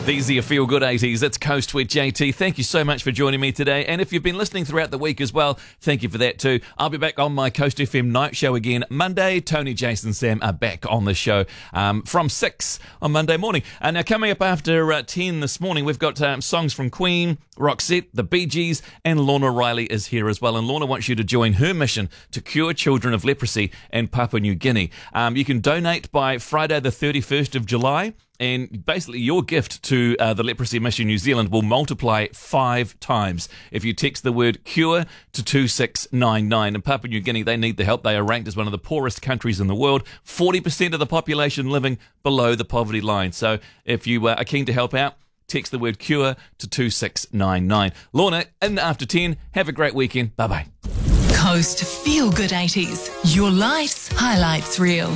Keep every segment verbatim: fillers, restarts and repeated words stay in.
These are your Feel Good eighties. It's Coast with J T. Thank you so much for joining me today. And if you've been listening throughout the week as well, thank you for that too. I'll be back on my Coast F M night show again Monday. Tony, Jason, Sam are back on the show um, from six on Monday morning. And now coming up after uh, ten this morning, we've got um, songs from Queen, Roxette, the Bee Gees, and Lorna Riley is here as well. And Lorna wants you to join her mission to cure children of leprosy in Papua New Guinea. Um, you can donate by Friday the thirty-first of July. And basically your gift to uh, the Leprosy Mission New Zealand will multiply five times if you text the word cure to two six nine nine. In Papua New Guinea, they need the help. They are ranked as one of the poorest countries in the world, forty percent of the population living below the poverty line. So if you uh, are keen to help out, text the word cure to two six nine nine. Lorna, in after ten. Have a great weekend. Bye-bye. Coast Feel Good eighties. Your life's highlights reel.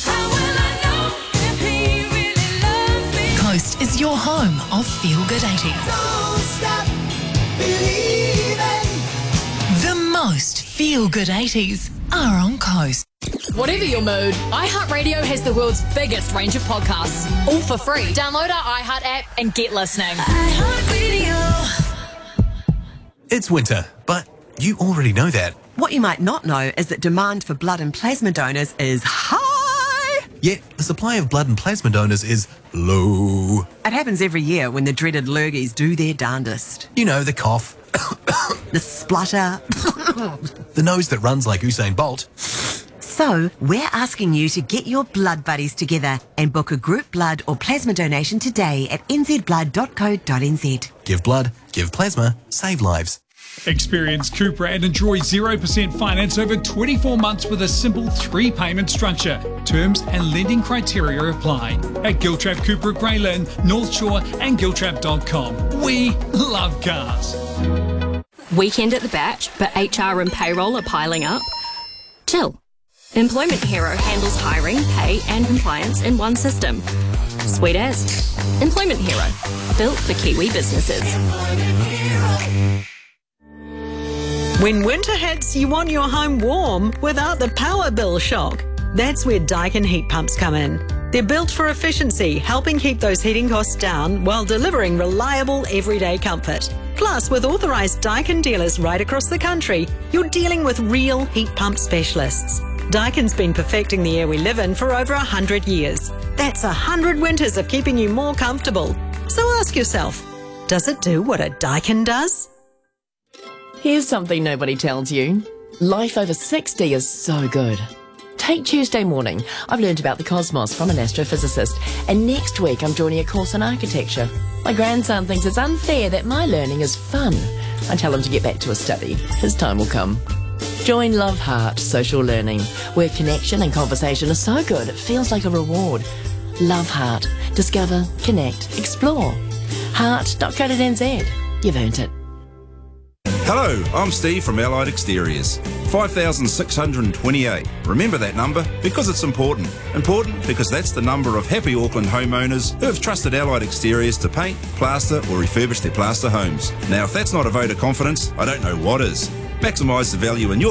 Coast is your home of Feel Good eighties. Don't stop believing. The most Feel Good eighties are on Coast. Whatever your mood, iHeartRadio has the world's biggest range of podcasts, all for free. Download our iHeart app and get listening. iHeartRadio. It's winter, but you already know that. What you might not know is that demand for blood and plasma donors is high. Yet, the supply of blood and plasma donors is low. It happens every year when the dreaded lurgies do their darndest. You know, the cough, The splutter. the nose that runs like Usain Bolt. So, we're asking you to get your blood buddies together and book a group blood or plasma donation today at n z blood dot co dot n z. Give blood, give plasma, save lives. Experience Cupra and enjoy zero percent finance over twenty-four months with a simple three-payment structure. Terms and lending criteria apply. At Giltrap Cupra Greyland, North Shore and giltrap dot com. We love cars. Weekend at the Batch, but H R and payroll are piling up? Chill. Employment Hero handles hiring, pay and compliance in one system. Sweet as. Employment Hero. Built for Kiwi businesses. When winter hits, you want your home warm without the power bill shock. That's where Daikin heat pumps come in. They're built for efficiency, helping keep those heating costs down while delivering reliable everyday comfort. Plus, with authorised Daikin dealers right across the country, you're dealing with real heat pump specialists. Daikin's been perfecting the air we live in for over one hundred years. That's one hundred winters of keeping you more comfortable. So ask yourself, does it do what a Daikin does? Here's something nobody tells you. Life over sixty is so good. Take Tuesday morning. I've learned about the cosmos from an astrophysicist, and next week I'm joining a course on architecture. My grandson thinks it's unfair that my learning is fun. I tell him to get back to his study. His time will come. Join Love Heart Social Learning, where connection and conversation are so good it feels like a reward. Love Heart. Discover, connect, explore. heart dot co dot n z. You've earned it. Hello, I'm Steve from Allied Exteriors. five thousand six hundred twenty-eight. Remember that number because it's important. Important because that's the number of happy Auckland homeowners who have trusted Allied Exteriors to paint, plaster or refurbish their plaster homes. Now, if that's not a vote of confidence, I don't know what is. Maximise the value in your